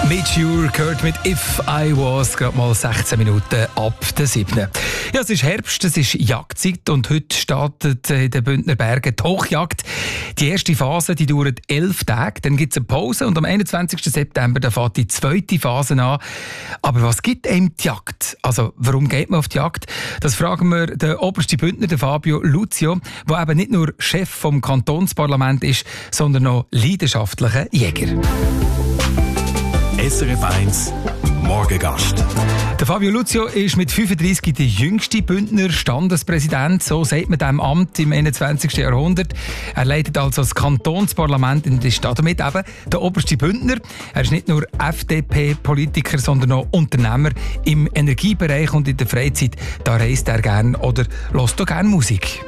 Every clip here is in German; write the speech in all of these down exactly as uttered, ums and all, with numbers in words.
Mature gehört mit «If I Was», gerade mal sechzehn Minuten ab der siebten. Ja, es ist Herbst, es ist Jagdzeit und heute startet in den Bündner Bergen die Hochjagd. Die erste Phase die dauert elf Tage, dann gibt es eine Pause und am einundzwanzigsten September da fängt die zweite Phase an. Aber was gibt einem die Jagd? Also warum geht man auf die Jagd? Das fragen wir den obersten Bündner, den Fabio Luzio, der eben nicht nur Chef vom Kantonsparlament ist, sondern noch leidenschaftlicher Jäger. S R F eins Morgengast. Der Fabio Luzio ist mit fünfunddreissig der jüngste Bündner Standespräsident, so sagt man diesem Amt im einundzwanzigsten Jahrhundert. Er leitet also das Kantonsparlament und ist damit eben der oberste Bündner. Er ist nicht nur F D P-Politiker, sondern auch Unternehmer im Energiebereich und in der Freizeit. Da reist er gerne oder hört auch gerne Musik.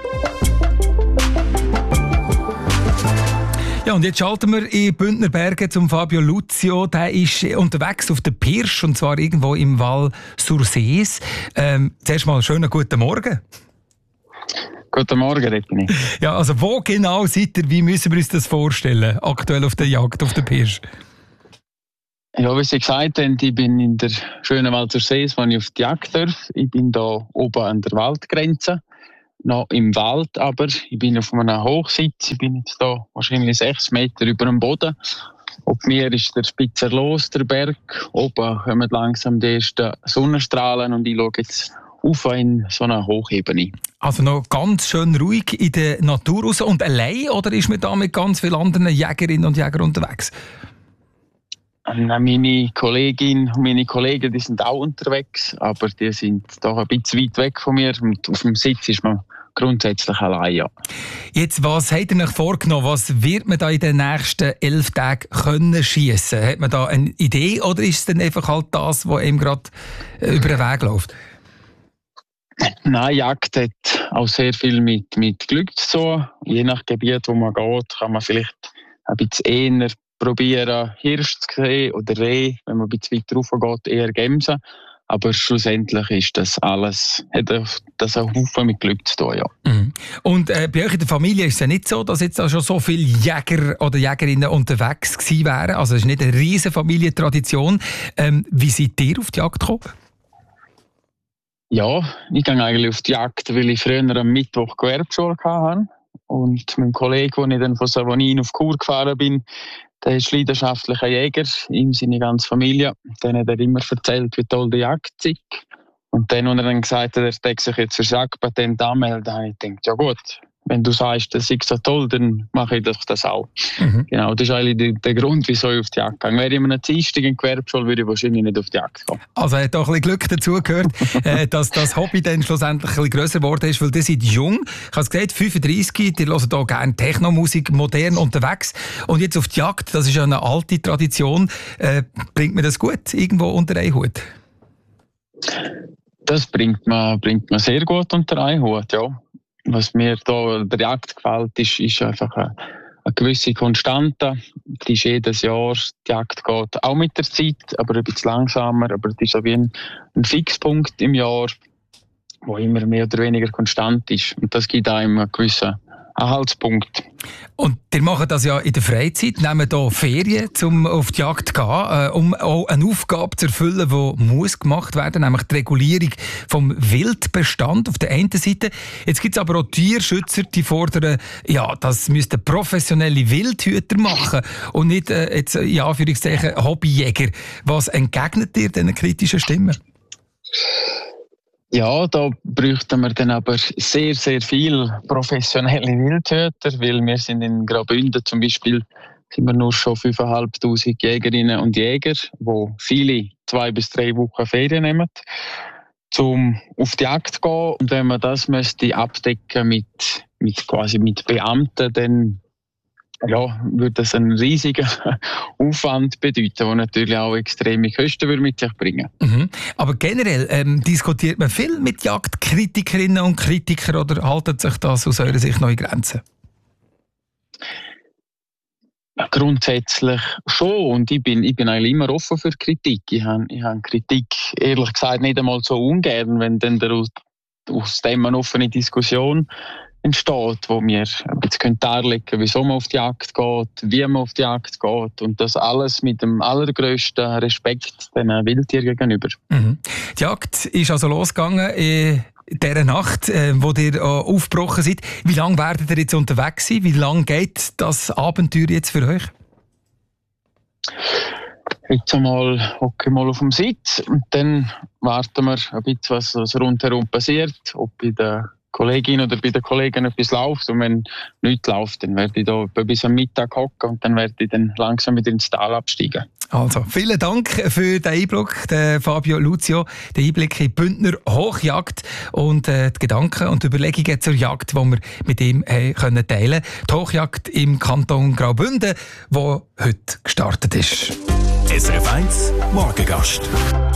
Ja, und jetzt schalten wir in Bündner Bergen zum Fabio Luzio. Der ist unterwegs auf der Pirsch, und zwar irgendwo im Val Sursees. Ähm, zuerst mal schönen guten Morgen. Guten Morgen, Rettini. Ja, also wo genau seid ihr? Wie müssen wir uns das vorstellen, aktuell auf der Jagd, auf der Pirsch? Ja, wie Sie gesagt haben, ich bin in der schönen Val Sursees, wo ich auf die Jagd darf. Ich bin da oben an der Waldgrenze. Noch im Wald, aber ich bin auf einem Hochsitz. Ich bin jetzt da wahrscheinlich sechs Meter über dem Boden. Ob mir ist der Spitzer los, der Berg. Oben kommen langsam die ersten Sonnenstrahlen und ich schaue jetzt auf in so eine Hochebene. Also noch ganz schön ruhig in der Natur raus und allein, oder ist man da mit ganz vielen anderen Jägerinnen und Jägern unterwegs? Meine Kollegin und meine Kollegen, die sind auch unterwegs, aber die sind doch ein bisschen weit weg von mir. Und auf dem Sitz ist man grundsätzlich allein, ja. Jetzt, was habt ihr euch vorgenommen? Was wird man da in den nächsten elf Tagen können schiessen? Hat man da eine Idee oder ist es dann einfach halt das, was ihm gerade über den Weg läuft? Nein, Jagd hat auch sehr viel mit, mit Glück zu tun. Je nach Gebiet, wo man geht, kann man vielleicht ein bisschen eher probieren, Hirsch zu sehen oder Reh, wenn man ein bisschen weiter rauf geht, eher Gämsen. Aber schlussendlich ist das alles, hat das einen Haufen mit Glück zu tun, ja. Mhm. Und äh, bei euch in der Familie ist es ja nicht so, dass jetzt da schon so viele Jäger oder Jägerinnen unterwegs gewesen wären. Also es ist nicht eine riesige Familientradition. Ähm, wie seid ihr auf die Jagd gekommen? Ja, ich gehe eigentlich auf die Jagd, weil ich früher am Mittwoch Gewerbeschule hatte. Und mein Kollege, als ich dann von Savonin auf Chur gefahren bin, der ist leidenschaftlicher Jäger, ihm seine ganze Familie. Dann hat er immer erzählt, wie toll die Jagd ist. Und dann, als er dann gesagt hat, er deckt sich jetzt fürs Jagdpatent anmelden, habe ich gedacht, ja gut, wenn du sagst, das ist so toll, dann mache ich doch das auch. Mhm. Genau, das ist eigentlich der, der Grund, wieso ich auf die Jagd gehe. Wäre ich in einem Dienstag in Gewerbeschule, würde ich wahrscheinlich nicht auf die Jagd gehen. Also hat auch ein bisschen Glück dazugehört, äh, dass das Hobby dann schlussendlich ein bisschen grösser geworden ist, weil ihr seid jung. Ich habe es gesagt, fünfunddreissig, ihr hört hier gerne Technomusik, modern unterwegs. Und jetzt auf die Jagd, das ist ja eine alte Tradition. Äh, bringt mir das gut irgendwo unter einen Hut? Das bringt man, bringt man sehr gut unter einen Hut, ja. Was mir da der Jagd gefällt, ist, ist einfach eine, eine gewisse Konstante. Die ist jedes Jahr, die Jagd geht auch mit der Zeit, aber ein bisschen langsamer. Aber es ist so wie ein, ein Fixpunkt im Jahr, der immer mehr oder weniger konstant ist. Und das gibt einem einen gewissen Anhaltspunkt. Und ihr macht das ja in der Freizeit, nehmt hier Ferien, um auf die Jagd zu gehen, äh, um auch eine Aufgabe zu erfüllen, die muss gemacht werden, nämlich die Regulierung vom Wildbestand auf der einen Seite. Jetzt gibt es aber auch Tierschützer, die fordern, ja, das müssten professionelle Wildhüter machen und nicht äh, jetzt, in Anführungszeichen Hobbyjäger. Was entgegnet ihr diesen kritischen Stimmen? Ja, da bräuchten wir dann aber sehr, sehr viel professionelle Wildhüter, weil wir sind in Graubünden zum Beispiel, sind wir nur schon fünftausendfünfhundert Jägerinnen und Jäger, wo viele zwei bis drei Wochen Ferien nehmen, um auf die Jagd zu gehen. Und wenn man das müsste abdecken mit, mit quasi mit Beamten, dann ja, würde das einen riesigen Aufwand bedeuten, der natürlich auch extreme Kosten mit sich bringen würde. Mhm. Aber generell ähm, diskutiert man viel mit Jagdkritikerinnen und Kritikern oder haltet sich das aus eurer Sicht noch in Grenzen? Ja, grundsätzlich schon. Und ich bin, ich bin eigentlich immer offen für Kritik. Ich habe, ich habe Kritik, ehrlich gesagt, nicht einmal so ungern, wenn dann der, aus dem eine offene Diskussion entsteht, wo wir jetzt darlegen können, wieso man auf die Jagd geht, wie man auf die Jagd geht und das alles mit dem allergrößten Respekt den Wildtieren gegenüber. Mhm. Die Jagd ist also losgegangen in dieser Nacht, äh, wo ihr äh, aufgebrochen seid. Wie lange werdet ihr jetzt unterwegs sein? Wie lange geht das Abenteuer jetzt für euch? Jetzt einmal hocken wir mal auf dem Sitz und dann warten wir ein bisschen, was, was rundherum passiert, ob bei der Kollegin oder bei den Kollegen etwas läuft. Und wenn nichts läuft, dann werde ich da bis am Mittag hocken und dann werde ich dann langsam wieder ins Tal absteigen. Also, vielen Dank für den Einblick, der Fabio Lucio, den Einblick in die Bündner Hochjagd und äh, die Gedanken und die Überlegungen zur Jagd, die wir mit ihm äh, können teilen können. Die Hochjagd im Kanton Graubünden, die heute gestartet ist. S R F eins Morgengast.